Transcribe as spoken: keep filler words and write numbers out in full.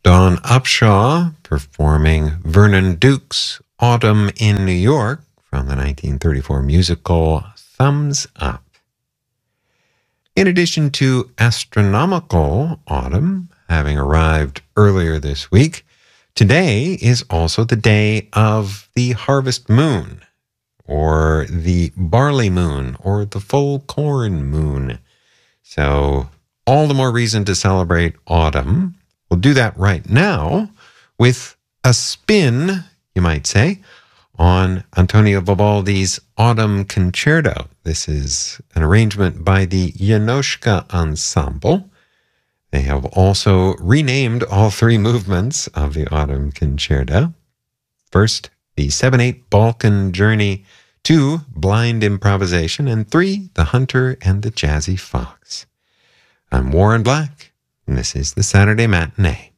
Dawn Upshaw performing Vernon Duke's Autumn in New York from the nineteen thirty-four musical Thumbs Up. In addition to astronomical autumn having arrived earlier this week, today is also the day of the harvest moon, or the barley moon, or the full corn moon. So all the more reason to celebrate autumn. We'll do that right now with a spin, you might say, on Antonio Vivaldi's Autumn Concerto. This is an arrangement by the Janoschka Ensemble. They have also renamed all three movements of the Autumn Concerto. First, the seven eight Balkan Journey, two, Blind Improvisation, and three, The Hunter and the Jazzy Fox. I'm Warren Black, and this is the Saturday Matinee.